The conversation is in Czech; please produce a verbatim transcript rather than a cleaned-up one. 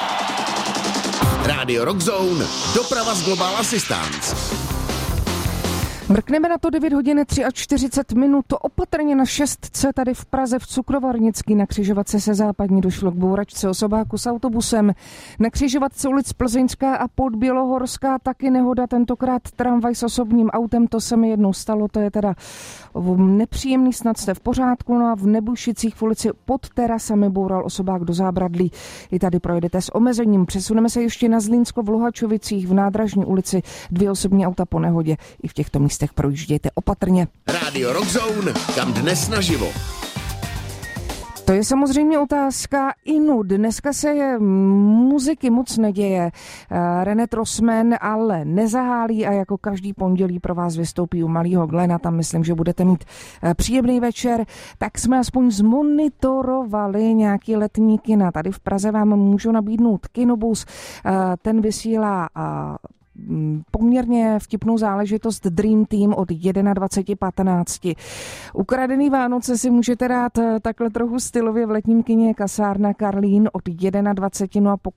Rádio Rock Zone, doprava z Global Assistance. Mrkneme na to devět hodin čtyřicet tři minut, to opatrně na šestce tady v Praze v Cukrovarnický na křižovatce se Západní došlo k bouračce osobáku s autobusem. Na křižovatce ulic Plzeňská a Podbělohorská taky nehoda, tentokrát tramvaj s osobním autem, to se mi jednou stalo, to je teda nepříjemný, snad jste v pořádku. No a v Nebušicích v ulici pod terasami boural osobák do zábradlí. I tady projedete s omezením. Přesuneme se ještě na Zlínsko v Luhačovicích v Nádražní ulici, dvě osobní auta po nehodě. I v těchto místech projíždějte opatrně. Rádio Rock Zone, kam dnes naživo. To je samozřejmě otázka inu. Dneska se je muziky moc neděje. René Trossman ale nezahálí a jako každý pondělí pro vás vystoupí u Malýho Glena. Tam myslím, že budete mít příjemný večer. Tak jsme aspoň zmonitorovali nějaký letní kina. Tady v Praze vám můžu nabídnout Kinobus. Ten vysílá poměrně vtipnou záležitost Dream Team od dvacet jedna patnáct. Ukradený Vánoce si můžete dát takhle trochu stylově v letním kině Kasárna Karlín od dvacet jedna. No a po